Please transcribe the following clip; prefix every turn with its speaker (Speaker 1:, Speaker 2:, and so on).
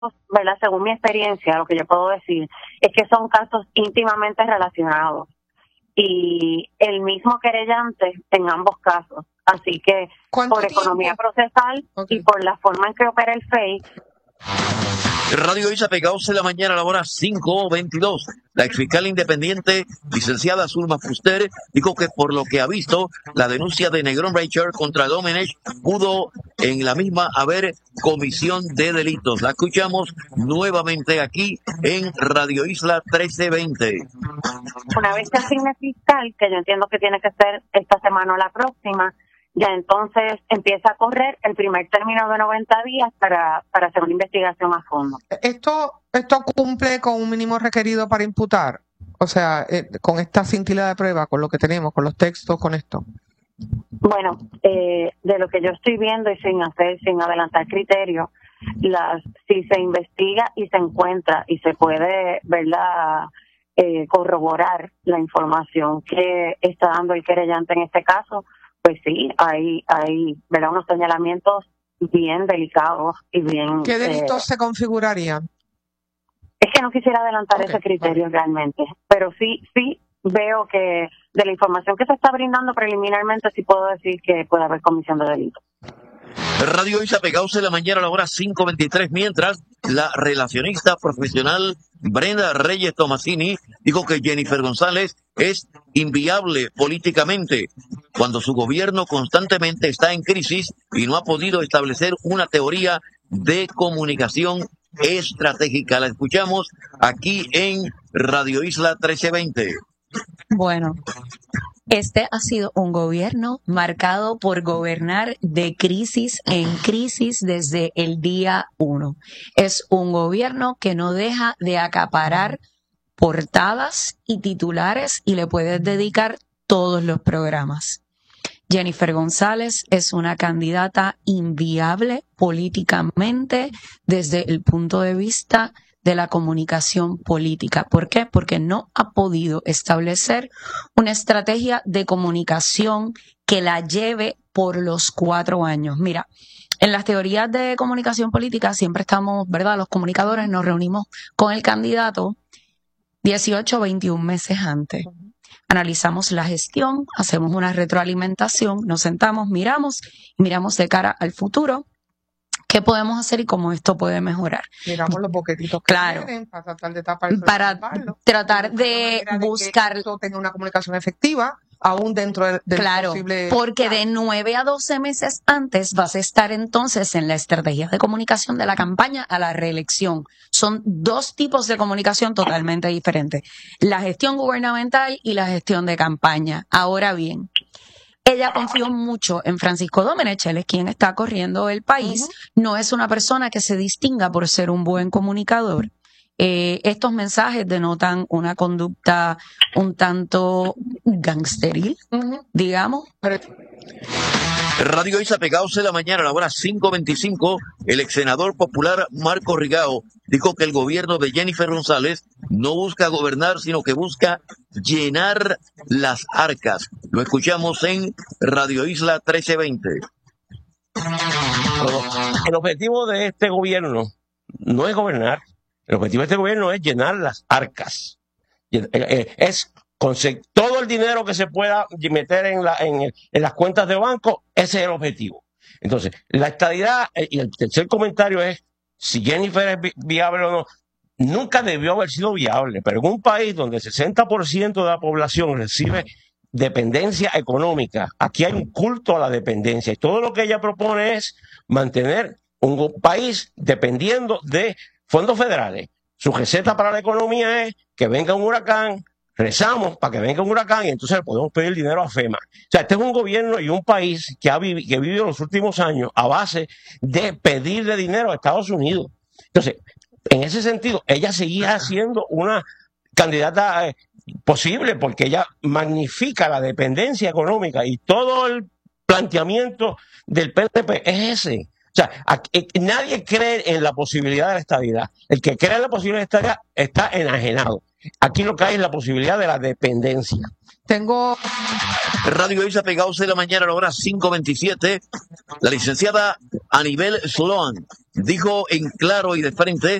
Speaker 1: ¿verdad? Según mi experiencia, lo que yo puedo decir es que son casos íntimamente relacionados y el mismo querellante en ambos casos. Así que por economía procesal y por la forma en que opera el FEI.
Speaker 2: Radio Isla Pegados en la mañana a la hora 5:22. La exfiscal independiente, licenciada Zulma Fuster, dijo que por lo que ha visto, la denuncia de Negrón Richard contra Domenech pudo en la misma haber comisión de delitos. La escuchamos nuevamente aquí en Radio Isla 1320.
Speaker 1: Una vez se asigne fiscal, que yo entiendo que tiene que ser esta semana o la próxima, ya entonces empieza a correr el primer término de 90 días para hacer una investigación a fondo.
Speaker 3: ¿Esto cumple con un mínimo requerido para imputar? O sea, con esta cintila de prueba, con lo que tenemos, con los textos, con esto.
Speaker 1: Bueno, de lo que yo estoy viendo y sin adelantar criterios, si se investiga y se encuentra y se puede, ¿verdad?, corroborar la información que está dando el querellante en este caso, pues sí, hay ¿verdad?, unos señalamientos bien delicados y bien...
Speaker 3: ¿Qué delitos se configurarían?
Speaker 1: Es que no quisiera adelantar ese criterio realmente, pero sí veo que de la información que se está brindando preliminarmente sí puedo decir que puede haber comisión de delitos.
Speaker 2: Radio Isla Pegados en la mañana a la hora 5:23, mientras la relacionista profesional Brenda Reyes Tomasini dijo que Jennifer González es inviable políticamente cuando su gobierno constantemente está en crisis y no ha podido establecer una teoría de comunicación estratégica. La escuchamos aquí en Radio Isla 1320.
Speaker 4: Bueno, este ha sido un gobierno marcado por gobernar de crisis en crisis desde el día 1. Es un gobierno que no deja de acaparar portadas y titulares y le puedes dedicar todos los programas. Jennifer González es una candidata inviable políticamente desde el punto de vista de la comunicación política. ¿Por qué? Porque no ha podido establecer una estrategia de comunicación que la lleve por los 4 años. Mira, en las teorías de comunicación política siempre estamos, ¿verdad?, los comunicadores nos reunimos con el candidato 18 o 21 meses antes. Analizamos la gestión, hacemos una retroalimentación, nos sentamos, miramos de cara al futuro qué podemos hacer y cómo esto puede mejorar.
Speaker 3: Miramos los boquetitos que tienen para tratar de tapar eso,
Speaker 4: para tratar de buscar...
Speaker 3: Que esto tenga una comunicación efectiva, aún dentro del posible...
Speaker 4: Porque de 9 a 12 meses antes vas a estar entonces en la estrategia de comunicación de la campaña a la reelección. Son 2 tipos de comunicación totalmente diferentes. La gestión gubernamental y la gestión de campaña. Ahora bien, ella confió mucho en Francisco Domenech, él es quien está corriendo el país. No es una persona que se distinga por ser un buen comunicador. Estos mensajes denotan una conducta un tanto gangsteril, digamos.
Speaker 2: Radio Isla Pegados en la mañana a la hora 5:25, el ex senador popular Marco Rigao dijo que el gobierno de Jennifer González no busca gobernar, sino que busca llenar las arcas. Lo escuchamos en Radio Isla 1320.
Speaker 5: El objetivo de este gobierno no es gobernar, el objetivo de este gobierno es llenar las arcas. Es todo el dinero que se pueda meter en las cuentas de banco, ese es el objetivo. Entonces, la estadidad, y el tercer comentario es, si Jennifer es viable o no, nunca debió haber sido viable, pero en un país donde el 60% de la población recibe dependencia económica, aquí hay un culto a la dependencia, y todo lo que ella propone es mantener un país dependiendo de fondos federales. Su receta para la economía es que venga un huracán, rezamos para que venga un huracán y entonces le podemos pedir dinero a FEMA. O sea, este es un gobierno y un país que vive los últimos años a base de pedirle dinero a Estados Unidos. Entonces, en ese sentido, ella seguía siendo una candidata posible porque ella magnifica la dependencia económica y todo el planteamiento del PNP es ese. O sea, nadie cree en la posibilidad de la estabilidad. El que cree en la posibilidad de la estabilidad está enajenado. Aquí lo que hay es la posibilidad de la dependencia.
Speaker 3: Tengo
Speaker 2: Radio Isla Pegados de la mañana a la hora 5:27. La licenciada Anibel Sloan dijo en claro y de frente